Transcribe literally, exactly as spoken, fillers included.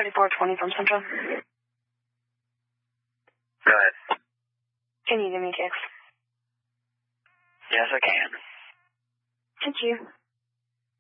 thirty-four twenty from Central. Go ahead. Can you give me a text? Yes, I can. Thank you.